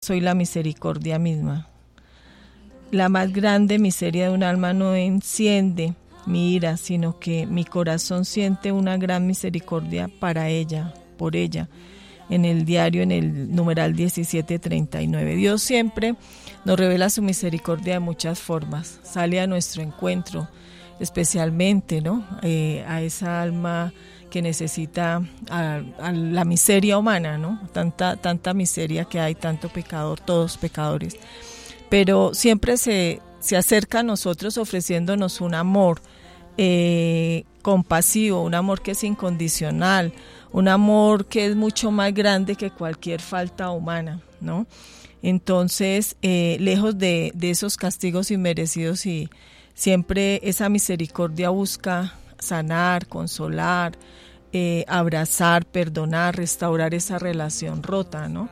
soy la misericordia misma. La más grande miseria de un alma no enciende mi ira, sino que mi corazón siente una gran misericordia para ella, por ella. En el diario, en el numeral 1739. Dios siempre nos revela su misericordia de muchas formas. Sale a nuestro encuentro, especialmente, ¿no? A esa alma que necesita a la miseria humana, ¿no? Tanta miseria que hay, tanto pecador, todos pecadores. Pero siempre se acerca a nosotros ofreciéndonos un amor compasivo, un amor que es incondicional, un amor que es mucho más grande que cualquier falta humana, ¿no? Entonces, lejos de esos castigos inmerecidos, y siempre esa misericordia busca sanar, consolar, abrazar, perdonar, restaurar esa relación rota, ¿no?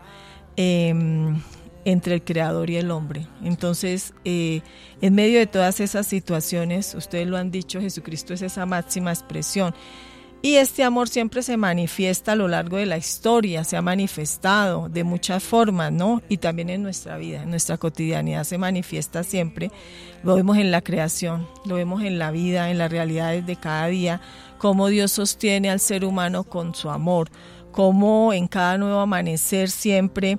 Entre el Creador y el hombre. Entonces, en medio de todas esas situaciones, ustedes lo han dicho, Jesucristo es esa máxima expresión. Y este amor siempre se manifiesta a lo largo de la historia, se ha manifestado de muchas formas, ¿no? Y también en nuestra vida, en nuestra cotidianidad se manifiesta siempre. Lo vemos en la creación, lo vemos en la vida, en las realidades de cada día, cómo Dios sostiene al ser humano con su amor, cómo en cada nuevo amanecer siempre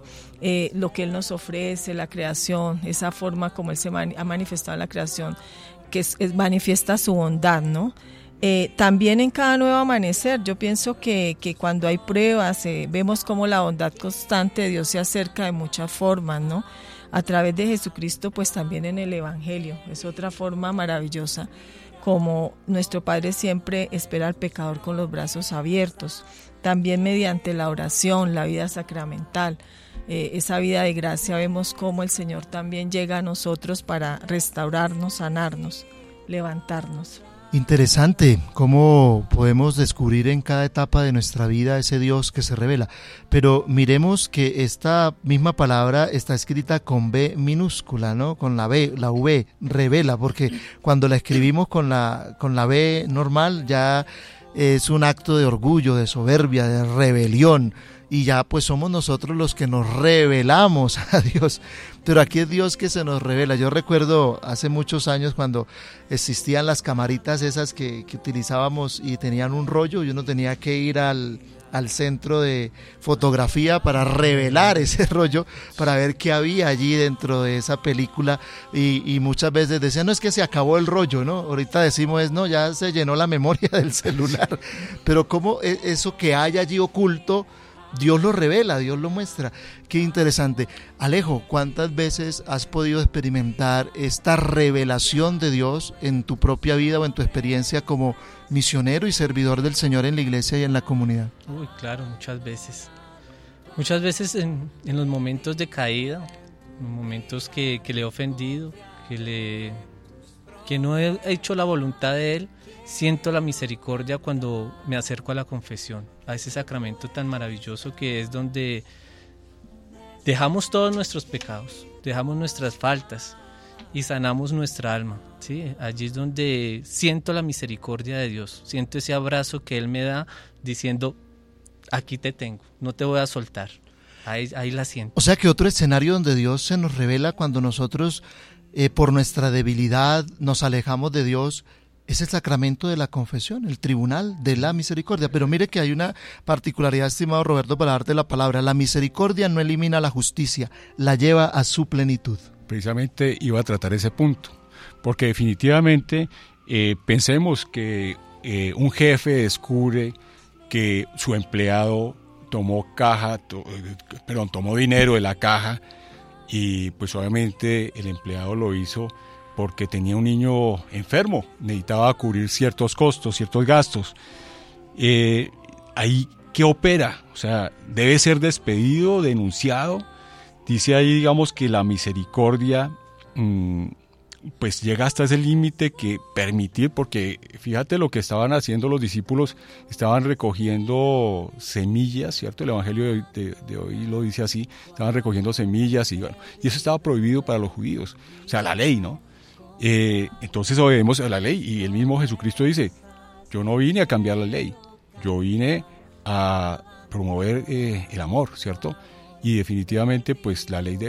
lo que Él nos ofrece, la creación, esa forma como Él se ha manifestado en la creación, que manifiesta su bondad, ¿no? También en cada nuevo amanecer, yo pienso que cuando hay pruebas, vemos cómo la bondad constante de Dios se acerca de muchas formas, ¿no? A través de Jesucristo, pues también en el Evangelio, es otra forma maravillosa, como nuestro Padre siempre espera al pecador con los brazos abiertos, también mediante la oración, la vida sacramental, esa vida de gracia, vemos cómo el Señor también llega a nosotros para restaurarnos, sanarnos, levantarnos. Interesante cómo podemos descubrir en cada etapa de nuestra vida ese Dios que se revela. Pero miremos que esta misma palabra está escrita con B minúscula, ¿no? Con la B, la V, revela, porque cuando la escribimos con la B normal ya es un acto de orgullo, de soberbia, de rebelión. Y ya pues somos nosotros los que nos revelamos a Dios, pero aquí es Dios que se nos revela. Yo recuerdo hace muchos años cuando existían las camaritas esas que utilizábamos y tenían un rollo, y uno tenía que ir al centro de fotografía para revelar ese rollo, para ver qué había allí dentro de esa película, y muchas veces decían, no, es que se acabó el rollo, ¿no? Ahorita decimos, no, ya se llenó la memoria del celular, pero cómo eso que hay allí oculto, Dios lo revela, Dios lo muestra. Qué interesante. Alejo, ¿cuántas veces has podido experimentar esta revelación de Dios en tu propia vida o en tu experiencia como misionero y servidor del Señor en la iglesia y en la comunidad? Uy, claro, muchas veces. Muchas veces en los momentos de caída, en momentos que le he ofendido, que no he hecho la voluntad de Él, siento la misericordia cuando me acerco a la confesión, a ese sacramento tan maravilloso que es donde dejamos todos nuestros pecados, dejamos nuestras faltas y sanamos nuestra alma, ¿sí? Allí es donde siento la misericordia de Dios, siento ese abrazo que Él me da diciendo, aquí te tengo, no te voy a soltar, ahí la siento. O sea que otro escenario donde Dios se nos revela cuando nosotros por nuestra debilidad nos alejamos de Dios es el sacramento de la confesión, el tribunal de la misericordia. Pero mire que hay una particularidad, estimado Roberto, para darte la palabra. La misericordia no elimina la justicia, la lleva a su plenitud. Precisamente iba a tratar ese punto, porque definitivamente pensemos que un jefe descubre que su empleado tomó dinero de la caja, y pues obviamente el empleado lo hizo porque tenía un niño enfermo, necesitaba cubrir ciertos costos, ciertos gastos. Ahí, ¿qué opera? O sea, debe ser despedido, denunciado. Dice ahí, digamos, que la misericordia pues llega hasta ese límite que permitir, porque fíjate lo que estaban haciendo los discípulos, estaban recogiendo semillas, ¿cierto? El Evangelio de hoy lo dice así, estaban recogiendo semillas, y eso estaba prohibido para los judíos, o sea, la ley, ¿no? Entonces obedecemos a la ley, y el mismo Jesucristo dice, yo no vine a cambiar la ley, yo vine a promover el amor, ¿cierto? y definitivamente pues la ley